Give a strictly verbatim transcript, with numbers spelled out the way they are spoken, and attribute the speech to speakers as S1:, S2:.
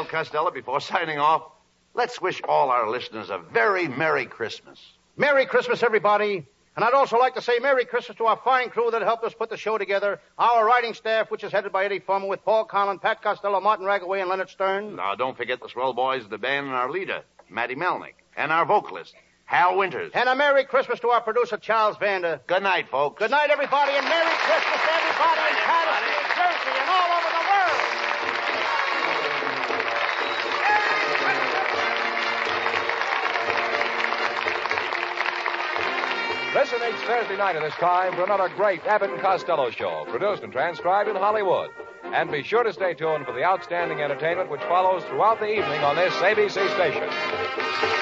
S1: Al Costello, before signing off, let's wish all our listeners a very Merry Christmas.
S2: Merry Christmas, everybody. And I'd also like to say Merry Christmas to our fine crew that helped us put the show together. Our writing staff, which is headed by Eddie Fulmer, with Paul Conlon, Pat Costello, Martin Ragaway, and Leonard Stern.
S1: Now, don't forget the swell boys of the band and our leader, Matty Melnick, and our vocalist, Hal Winters.
S2: And a Merry Christmas to our producer, Charles Vander.
S1: Good night, folks.
S2: Good night, everybody, and Merry Christmas to everybody in Patterson, New Jersey, and all over the world.
S3: Listen each Thursday night at this time for another great Abbott and Costello show, produced and transcribed in Hollywood. And be sure to stay tuned for the outstanding entertainment which follows throughout the evening on this A B C station.